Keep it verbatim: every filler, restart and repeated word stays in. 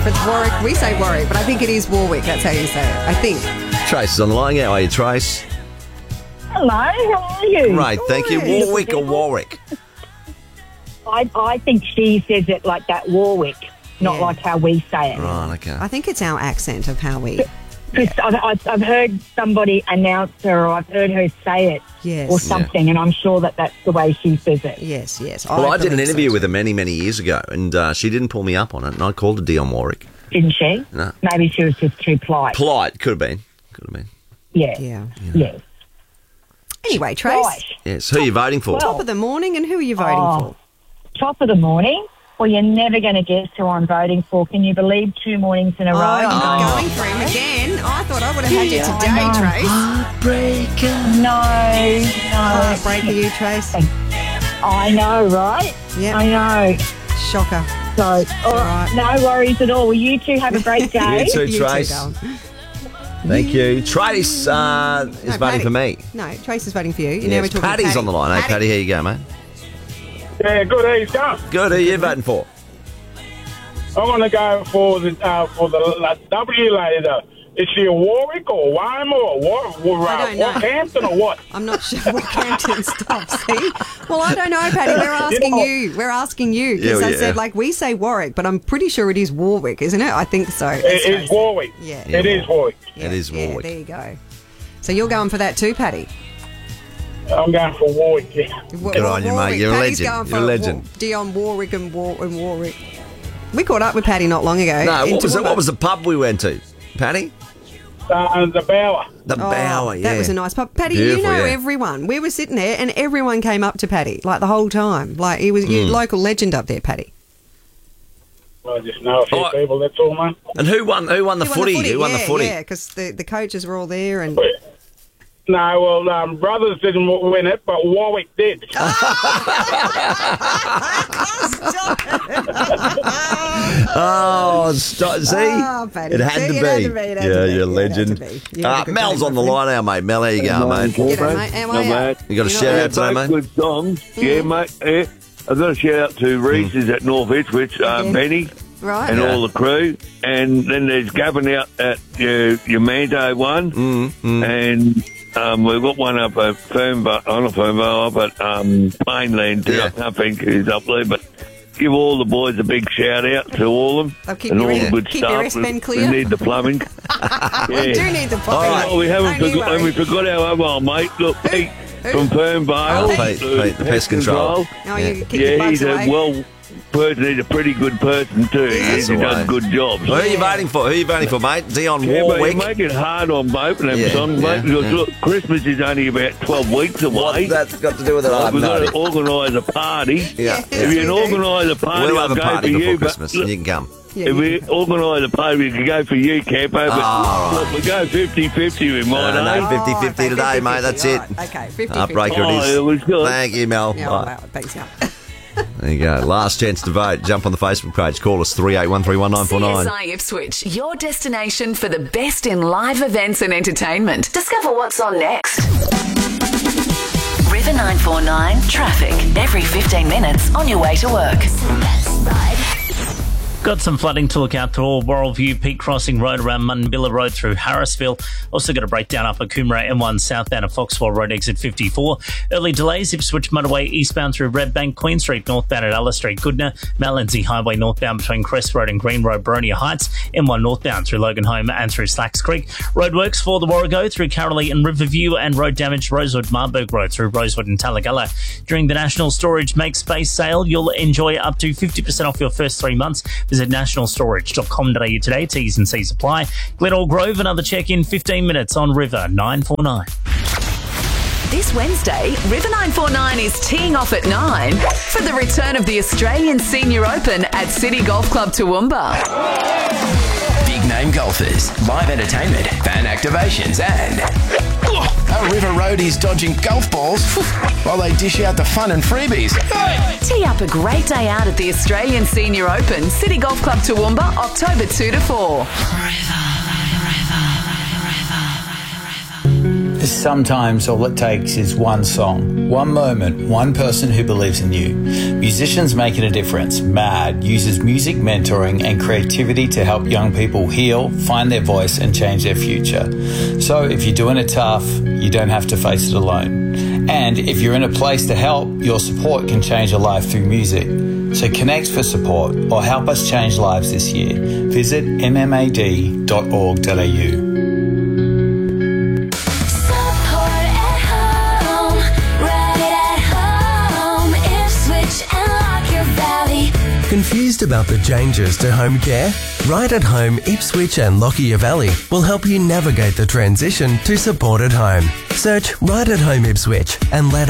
It's Warwick. We say Warwick, but I think it is Warwick. That's how you say it. I think. Trace is on the line. How are you, Trace? Hello, how are you? Right, thank you. Good. Warwick or Warwick? I, I think she says it like that, Warwick, not Yeah. like how we say it. Right, okay. I think it's our accent of how we. Because I've, I've, I've heard somebody announce her, or I've heard her say it, Yes. or something, and I'm sure that that's the way she says it. Yes, yes. Well, I, did an believe so interview too. with her many, many years ago, and uh, she didn't pull me up on it, and I called her Dion Warwick. Didn't she? No. Maybe she was just too polite. Polite, could have been. Could have been. Yeah. Yeah. Yes. Anyway, Trace, Right. Yes. Who are you voting for? top of the morning, and who are you voting Oh. for? Top of the morning. Well, you're never going to guess who I'm voting for. Can you believe two mornings in a Oh, row? you're I'm not going- going for him again. I thought I would have had you Yeah, today, I Trace. No, no. Heartbreak for you, Trace. I know, right? Yeah. I know. Shocker. So, all right. No worries at all. Well, you two have a great day. You too, You too, Trace. darling. Thank you. Trace uh, is No, voting Paddy. for me. No, Trace is voting for you. You Yes, know we're talking Paddy's Paddy. on the line. Hey, Paddy, here you go, mate. Yeah, good. How you going? Good. Who are you voting for? I'm going to go for the uh, for the uh, W lady. Though. Is she a Warwick or Weimar or what? War, I uh, don't know. Warhampton or what? I'm not sure what Hampton stop. See? Well, I don't know, Paddy. We're asking Yeah. you. We're asking you because Yeah, I yeah. said like we say Warwick, but I'm pretty sure it is Warwick, isn't it? I think so. It is Warwick. Yeah. It is Warwick. Yeah, It is yeah, Warwick. there you go. So you're going for that too, Paddy? I'm going for Warwick. Yeah. Wa- Good on you, mate. Warwick. You're a Paddy's legend. going You're a for legend. Wa- Dion Warwick and, War- and Warwick. We caught up with Paddy not long ago. No, in what was it? Toowoomba. What was the pub we went to? Paddy? Uh, the Bower. The Oh, Bower, yeah. That was a nice pub. Paddy, Beautiful, you know yeah. everyone. We were sitting there and everyone came up to Paddy, like the whole time. Like he was you Mm. local legend up there, Paddy. I just know a few Oh. people. That's all, man. And who won? Who won the Who footy? Who won yeah, the footy? Yeah, because the, the coaches were all there and... No, well, um, Brothers didn't w- win it, but Warwick did. Oh, stop, see? Oh, Paddy. It had See, to it be. had to be, it had yeah, to be. you're a Yeah, it had legend. to be. You had a Uh, good Mel's day, on the my line now, mate. Mel, how you going, mate? G'day, mate. How are Not you? bad. You got a You're shout not out today, Both mate? good songs. Yeah, mate. Yeah. I've got a shout out to Reese's at North Ipswich, uh, Yeah. Benny, Right. and Yeah. all the crew. And then there's Gavin out at your, your Mando one. Mm, mm. And um, we've got one up at Fernvale, on a Fernvale, up at um, Plainland too. Yeah. I can't think who's up there, but give all the boys a big shout out to all of them. Oh, keep and your all S- the good keep your stuff. S Pen We clear. need the plumbing. We do need the All plumbing. right. Oh, we haven't Don't you forgot, and worry. we forgot our other one, mate. Look, Pete Who? from Fernvale. Oh, Pete, Pete, the pest control. Oh, you keep your Yeah, bugs he's a away. well person. He's a pretty good person too. That's He all does right. good jobs. Well, who are you voting for? Who are you voting for, mate? Dion Yeah, but you Warwick? make it hard on both of them Yeah, songs, yeah, mate. Because yeah. look, Christmas is only about twelve weeks away. What's that's got to do with it? I have We've no got idea. to organise a party. Yeah, If you can organise a party, We'll I'll have a go party for before you. Christmas, But look, and you can come. Yeah, if you we organise a party, we can go for you, Campo. But Ah, look, we go fifty-fifty with mine, No, no, eh? fifty-fifty Oh, today, okay, mate. That's it. right. Okay, fifty Heartbreaker Oh, it is. it was good. Thank you, Mel. Yeah, Right. well, thanks, yeah. There you go. Last chance to vote. Jump on the Facebook page. Call us three eight one three one nine four nine. C S I Ipswich, your destination for the best in live events and entertainment. Discover what's on next. River nine four nine traffic every fifteen minutes on your way to work. Got some flooding to look out for. Worrell View, Peak Crossing Road around Munbilla Road through Harrisville. Also got a breakdown up at Coomera M one southbound at Foxwell Road exit fifty-four. Early delays, Ipswich Motorway eastbound through Redbank, Queen Street northbound at Alice Street, Goodna, Mount Lindsay Highway northbound between Crest Road and Green Road, Boronia Heights, M one northbound through Logan Home and through Slacks Creek. Roadworks for the Warrego through Carolee and Riverview, and road damage Rosewood Marburg Road through Rosewood and Talagalla. During the National Storage Make Space sale, you'll enjoy up to fifty percent off your first three months. Visit national storage dot com dot a u today. T's and C's apply. Glenelg Grove, another check in fifteen minutes on River nine four nine. This Wednesday, River nine four nine is teeing off at nine for the return of the Australian Senior Open at City Golf Club Toowoomba. Big name golfers, live entertainment, fan activations, and a River roadies dodging golf balls while they dish out the fun and freebies. Tee up a great day out at the Australian Senior Open, City Golf Club Toowoomba, October second to fourth. Sometimes all it takes is one song, one moment, one person who believes in you. Musicians Making a Difference, MAD, uses music mentoring and creativity to help young people heal, find their voice and change their future. So if you're doing it tough, you don't have to face it alone. And if you're in a place to help, your support can change a life through music. So connect for support or help us change lives this year. Visit m m a d dot org dot a u. Confused about the changes to home care? Right at Home Ipswich and Lockyer Valley will help you navigate the transition to supported home. Search Right at Home Ipswich and let